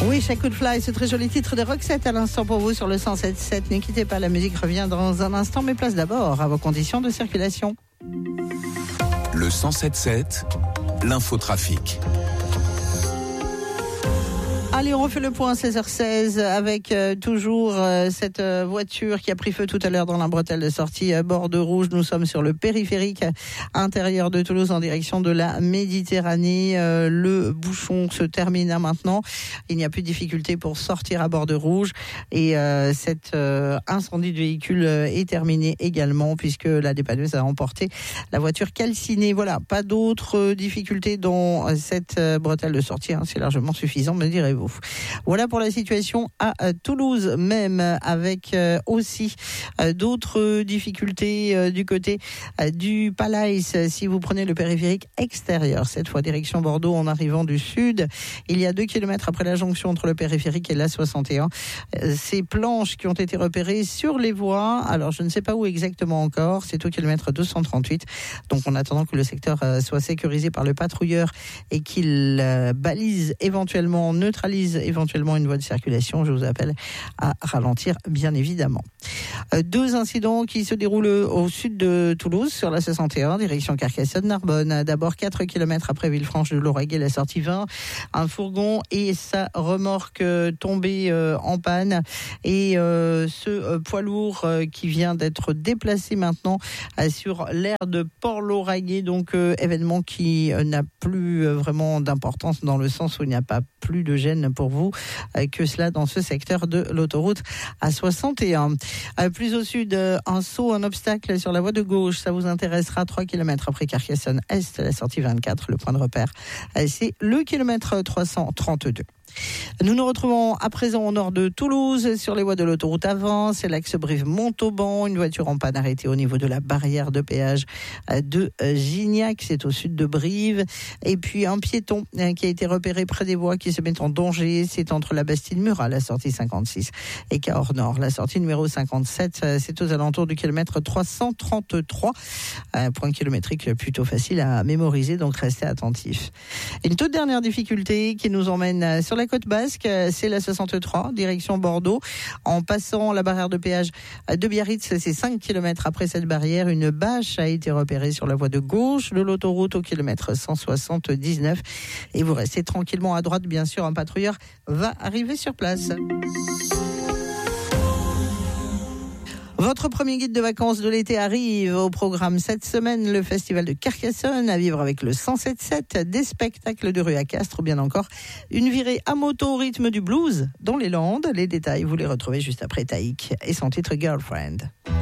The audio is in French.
Oui, I Could Fly, ce très joli titre de Roxette à l'instant pour vous sur le 107.7. Ne quittez pas, la musique revient dans un instant, mais place d'abord à vos conditions de circulation. Le 107.7, l'infotrafic. Allez, on refait le point 16h16 avec toujours cette voiture qui a pris feu tout à l'heure dans la bretelle de sortie bord de Rouge. Nous sommes sur le périphérique intérieur de Toulouse en direction de la Méditerranée. Le bouchon se termine maintenant. Il n'y a plus de difficulté pour sortir à bord de Rouge. Et cet incendie de véhicule est terminé également puisque la dépanneuse a emporté la voiture calcinée. Voilà, pas d'autres difficultés dans cette bretelle de sortie. C'est largement suffisant, me direz-vous. Voilà pour la situation à Toulouse même, avec aussi d'autres difficultés du côté du Palais. Si vous prenez le périphérique extérieur, cette fois direction Bordeaux en arrivant du sud, il y a 2 km après la jonction entre le périphérique et la 61. Ces planches qui ont été repérées sur les voies, alors je ne sais pas où exactement encore, c'est au kilomètre 238. Donc en attendant que le secteur soit sécurisé par le patrouilleur et qu'il balise éventuellement, neutralise éventuellement une voie de circulation, je vous appelle à ralentir bien évidemment. 2 incidents qui se déroulent au sud de Toulouse sur la 61 direction Carcassonne-Narbonne. D'abord 4 km après Villefranche de l'Oregue, la sortie 20, un fourgon et sa remorque tombés en panne et ce poids lourd qui vient d'être déplacé maintenant sur l'aire de Port-l'Oreille, donc événement qui n'a plus vraiment d'importance dans le sens où il n'y a pas plus de gêne pour vous que cela dans ce secteur de l'autoroute A61. Plus au sud, un obstacle sur la voie de gauche, ça vous intéressera. 3 km après Carcassonne-Est, la sortie 24, le point de repère, c'est le kilomètre 332. Nous nous retrouvons à présent au nord de Toulouse, sur les voies de l'autoroute A20, c'est l'axe Brive-Montauban, une voiture en panne arrêtée au niveau de la barrière de péage de Gignac, c'est au sud de Brive, et puis un piéton qui a été repéré près des voies qui se met en danger, c'est entre la Bastide-Murat, la sortie 56, et Cahors-Nord, la sortie numéro 57, c'est aux alentours du kilomètre 333, point kilométrique plutôt facile à mémoriser, donc restez attentifs. Une toute dernière difficulté qui nous emmène sur la côte basque, c'est la 63, direction Bordeaux. En passant la barrière de péage de Biarritz, c'est 5 km après cette barrière. Une bâche a été repérée sur la voie de gauche de l'autoroute au kilomètre 179. Et vous restez tranquillement à droite, bien sûr, un patrouilleur va arriver sur place. Votre premier guide de vacances de l'été arrive. Au programme cette semaine, le festival de Carcassonne à vivre avec le 107.7, des spectacles de rue à Castres ou bien encore une virée à moto au rythme du blues dans les Landes. Les détails, vous les retrouvez juste après Taïk et son titre Girlfriend.